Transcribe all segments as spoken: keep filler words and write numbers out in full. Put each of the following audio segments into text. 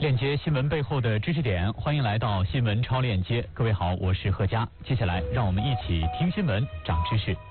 链接新闻背后的知识点，欢迎来到新闻超链接。各位好，我是贺佳。接下来让我们一起听新闻，长知识。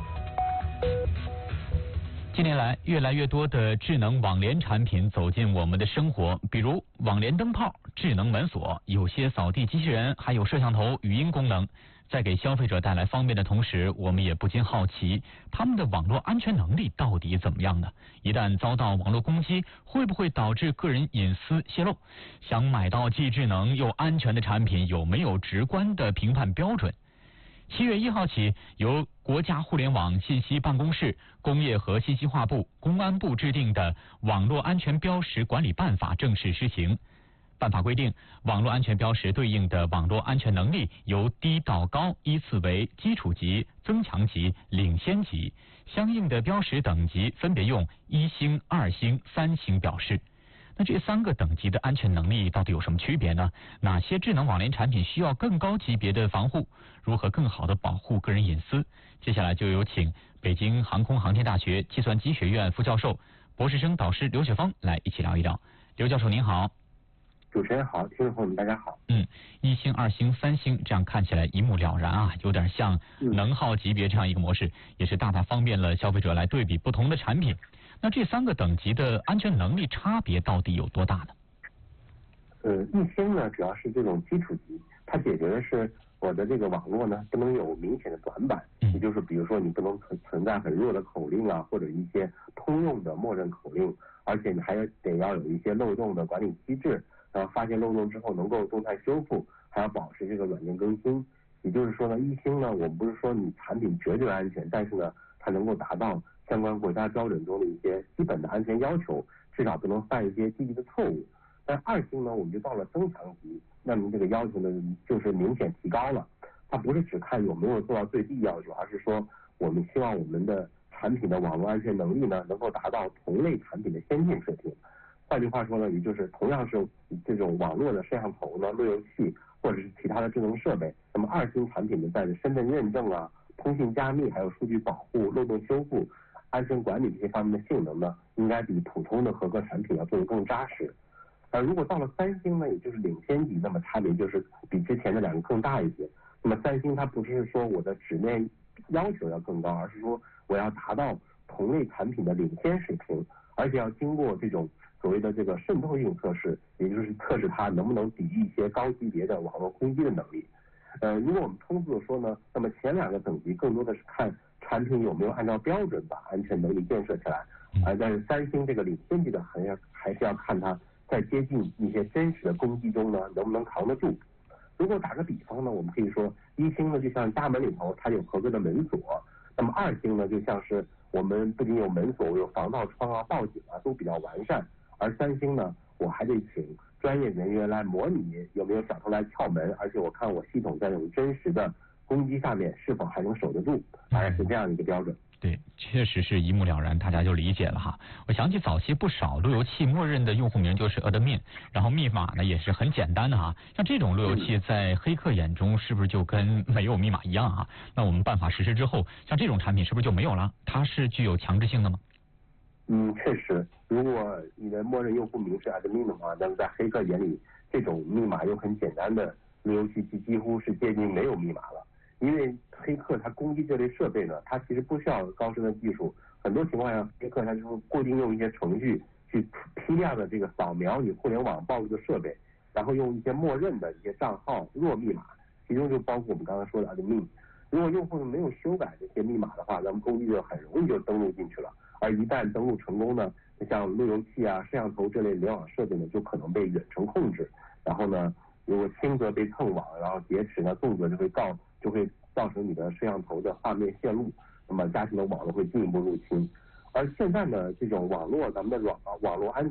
近年来，越来越多的智能网联产品走进我们的生活，比如网联灯泡、智能门锁，有些扫地机器人，还有摄像头、语音功能。在给消费者带来方便的同时，我们也不禁好奇，他们的网络安全能力到底怎么样呢？一旦遭到网络攻击，会不会导致个人隐私泄露？想买到既智能又安全的产品，有没有直观的评判标准？七月一号起，由国家互联网信息办公室、工业和信息化部、公安部制定的《网络安全标识管理办法》正式施行。办法规定，网络安全标识对应的网络安全能力由低到高依次为基础级、增强级、领先级，相应的标识等级分别用一星、二星、三星表示。那这三个等级的安全能力到底有什么区别呢？哪些智能网联产品需要更高级别的防护？如何更好的保护个人隐私？接下来就有请北京航空航天大学计算机学院副教授、博士生导师刘雪峰来一起聊一聊。刘教授您好。 主持人好，听众朋友们大家好。 嗯，一星、二星、三星，这样看起来一目了然啊，有点像能耗级别这样一个模式，也是大大方便了消费者来对比不同的产品。那这三个等级的安全能力差别到底有多大呢？ 呃，一星呢主要是这种基础级，它解决的是我的这个网络呢不能有明显的短板，也就是比如说你不能存存在很弱的口令啊，或者一些通用的默认口令，而且你还得要有一些漏洞的管理机制。然后发现漏洞之后能够动态修复，还要保持这个软件更新。也就是说呢，一星呢，我们不是说你产品绝对安全，但是呢，它能够达到相关国家标准中的一些基本的安全要求，至少不能犯一些低级的错误。但二星呢，我们就到了增强级，那么这个要求呢，就是明显提高了。它不是只看有没有做到最低要求，而是说我们希望我们的产品的网络安全能力呢，能够达到同类产品的先进水平。换句话说呢，也就是同样是这种网络的摄像头呢、路由器或者是其他的智能设备，那么二星产品呢，在身份认证啊、通信加密、还有数据保护、漏洞修复、安全管理这些方面的性能呢，应该比普通的合格产品要做得更扎实。而如果到了三星呢，也就是领先级，那么差别就是比之前的两个更大一些。那么三星它不是说我的纸面要求要更高，而是说我要达到同类产品的领先水平，而且要经过这种所谓的这个渗透性测试，也就是测试它能不能抵御一些高级别的网络攻击的能力。呃，如果我们通俗的说呢，那么前两个等级更多的是看产品有没有按照标准把安全能力建设起来，而但是三星这个领先级的还要还是要看它在接近一些真实的攻击中呢能不能扛得住。如果打个比方呢，我们可以说一星呢就像家门里头它有合格的门锁，那么二星呢就像是我们不仅有门锁，有防盗窗啊、报警啊都比较完善。而三星呢，我还得请专业人员来模拟有没有小偷来撬门，而且我看我系统在这种真实的攻击下面是否还能守得住，大概是这样一个标准。 对，确实是一目了然，大家就理解了哈。我想起早期不少路由器默认的用户名就是 admin， 然后密码呢也是很简单的哈。像这种路由器在黑客眼中是不是就跟没有密码一样啊？那我们办法实施之后，像这种产品是不是就没有了？它是具有强制性的吗？ 嗯，确实，如果你的默认用户名是 admin 的话，那么在黑客眼里，这种密码又很简单的路由器几几乎是接近没有密码了。因为黑客他攻击这类设备呢，他其实不需要高深的技术，很多情况下黑客他就是固定用一些程序去批量的这个扫描你互联网暴露的设备，然后用一些默认的一些账号弱密码，其中就包括我们刚才说的 admin。如果用户没有修改这些密码的话，咱们攻击者很容易就登录进去了。而一旦登录成功呢，像路由器啊、摄像头这类联网设备呢，就可能被远程控制。然后呢，如果轻则被蹭网，然后劫持呢，重则就会告就会造成你的摄像头的画面泄露，那么家庭的网络会进一步入侵。而现在呢，这种网络咱们的网网络安